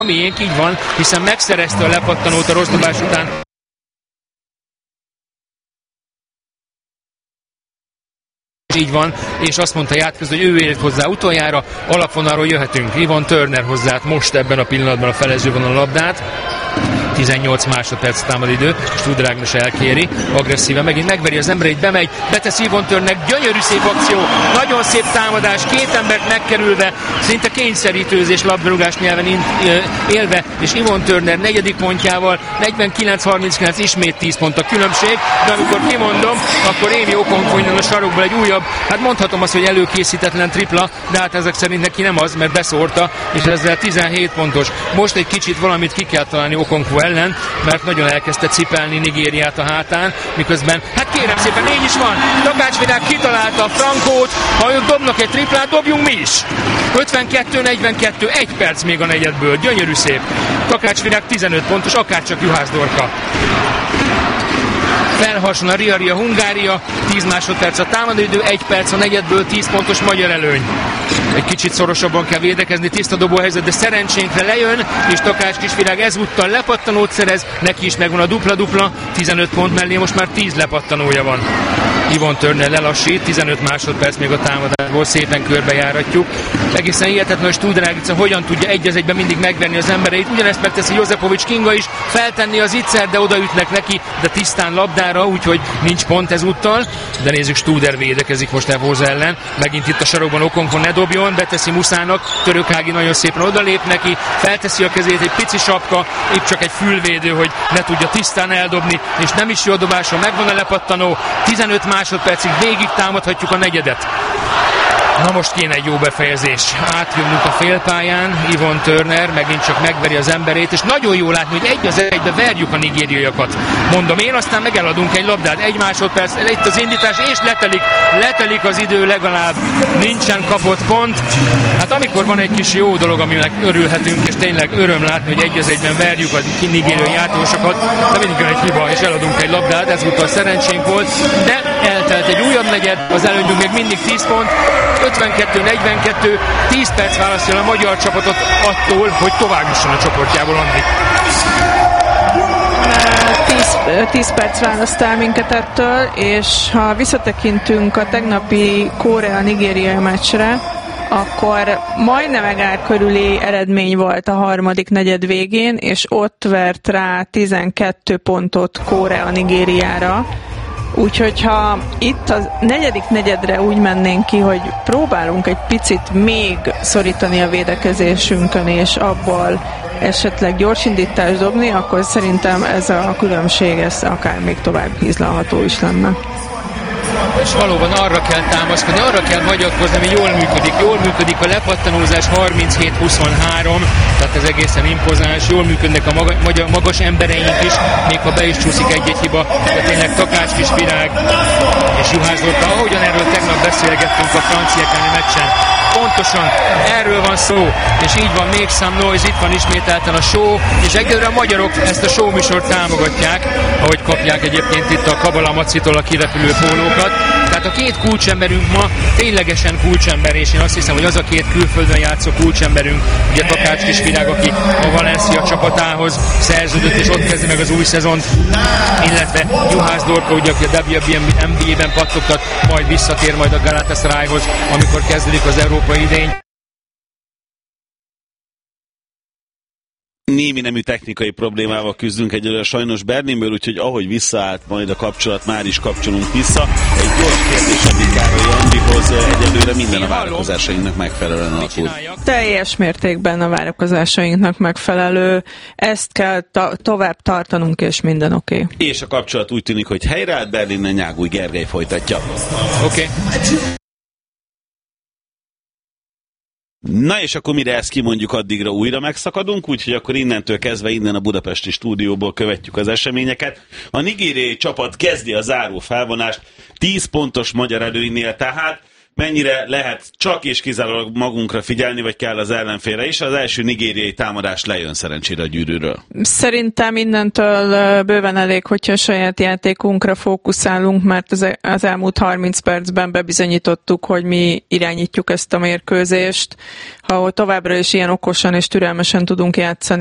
Miénk így van, hiszen megszerezte a lepattanót a rossz dobás után. Így van, és azt mondta Játköz, hogy ő ért hozzá utoljára, alapvonalról jöhetünk. Ivan Turner hozzá most ebben a pillanatban a felezőben a labdát. 18 másodperc támadidő, Studer Ágnes elkéri, agresszíven megint megveri az embereit, bemegy, beteszi Ivan Turnernek, gyönyörű szép akció, nagyon szép támadás, két embert megkerülve, szinte kényszerítőzés labdarúgás nyelven élve, és Ivan Turner negyedik pontjával 49-39 ismét 10 pont a különbség, de amikor kimondom, akkor Évi Okonkwo a sarokból egy újabb, hát mondhatom azt, hogy előkészítetlen tripla, de hát ezek szerint neki nem az, mert beszórta, és ezzel 17 pontos. Most egy kicsit valamit ki kell találni Okonkwo ellen, mert nagyon elkezdte cipelni Nigériát a hátán, miközben, hát kérem szépen, így is van, Takács Virág kitalálta a frankót, ha ők dobnak egy triplát, dobjunk mi is! 52-42, 1 perc még a negyedből, gyönyörű szép. Takács Virág 15 pontos, akárcsak Juhász Dorka. Felharson a Ria Hungária, 10 másodperc a támadóidő, 1 perc a negyedből, 10 pontos magyar előny. Egy kicsit szorosabban kell védekezni, tiszta dobóhelyzet, de szerencsénkre lejön, és Takács Kisvirág ezúttal lepattanót szerez, neki is megvan a dupla-dupla, 15 pont mellé most már 10 lepattanója van. Ivan Turner lelassít, 15 másodperc még a támadásból, szépen körbejáratjuk. Egészen hihetetlen, hogy Studer Ágica hogyan tudja egy-egyben mindig megverni az embereit. Ugyanezt megteszi Jozepovics Kinga is, feltenni az Itzer, de odaütnek neki, de tisztán labdára, úgyhogy nincs pont ezúttal. De nézzük, Studer védekezik most Evoz ellen. Megint itt a sarokban Okonkwo ne dobjon, beteszi Muszának, Törökhági nagyon szépen odalép neki, felteszi a kezét, egy pici sapka, épp csak egy fülvédő, hogy ne tudja tisztán eldobni, és nem is jó dobása, megvan a lepattanó, 15 másodpercig végig támadhatjuk a negyedet. Na most kéne egy jó befejezés. Átjönünk a félpályán, Ivan Turner megint csak megveri az emberét, és nagyon jó látni, hogy 1-1 verjük a nigériaiakat. Mondom én, aztán meg eladunk egy labdát, 1 másodperc, itt az indítás, és letelik az idő legalább, nincsen kapott pont. Hát amikor van egy kis jó dolog, aminek örülhetünk, és tényleg öröm látni, hogy 1-1 verjük a nigériai játékosokat, de mindig egy hiba, és eladunk egy labdát, ezúttal szerencsénk volt, de eltelt egy újabb negyed, az előnyünk még mindig 10 pont, 52-42, 10 perc választja a magyar csapatot attól, hogy tovább jusson a csoportjából, Andi. 10 perc választ el minket ettől, és ha visszatekintünk a tegnapi Korea-Nigéria meccsre, akkor majdnem egál körüli eredmény volt a harmadik negyed végén, és ott vert rá 12 pontot Korea-Nigériára. Úgyhogy ha itt a negyedik negyedre úgy mennénk ki, hogy próbálunk egy picit még szorítani a védekezésünkön, és abból esetleg gyorsindítást dobni, akkor szerintem ez a különbség, ez akár még tovább hízlalható is lenne. És valóban arra kell támaszkodni, arra kell hagyatkozni, ami jól működik a lepattanózás 37-23, tehát ez egészen impozáns, jól működnek a magas embereink is, még ha be is csúszik egy-egy hiba, de tényleg Takács Kisvirág és Juhász Dorka, ahogyan erről tegnap beszélgettünk a franciák elleni meccsen. Pontosan erről van szó, és így van, még some noise, itt van ismételten a show, és egyelőre a magyarok ezt a show műsort támogatják, ahogy kapják egyébként itt a Kabala Macitól a kirepülő pólókat. Tehát a két kulcsemberünk ma ténylegesen kulcsember, és én azt hiszem, hogy az a két külföldön játszó kulcsemberünk, ugye Takács Kisvirág, aki a Valencia csapatához szerződött, és ott kezdi meg az új szezont, illetve Juhász Dorka, ugye, aki a WNBA-ben pattogtat, majd visszatér majd a Galatasarayhoz, amikor kezdődik az európai idény. Némi nemű technikai problémával küzdünk egyelőre sajnos Berlinből, úgyhogy ahogy visszaállt majd a kapcsolat, már is kapcsolunk vissza. Egy gyors kérdés a Károly Andihoz, egyelőre minden a várakozásainknak megfelelően alakul. Teljes mértékben a várakozásainknak megfelelő, ezt kell tovább tartanunk, és minden oké. És a kapcsolat úgy tűnik, hogy helyreállt, Berlinnen Nyágúj Gergely folytatja. Oké. Na és akkor mire ezt kimondjuk, addigra újra megszakadunk, úgyhogy akkor innentől kezdve innen a budapesti stúdióból követjük az eseményeket. A nigériai csapat kezdi a záró felvonást 10 pontos magyar előnynél, tehát mennyire lehet csak és kizárólag magunkra figyelni, vagy kell az ellenfélre is. Az első nigériai támadás lejön szerencsére a Gyűrűről. Szerintem innentől bőven elég, hogyha a saját játékunkra fókuszálunk, mert az elmúlt 30 percben bebizonyítottuk, hogy mi irányítjuk ezt a mérkőzést. Ha továbbra is ilyen okosan és türelmesen tudunk játszani,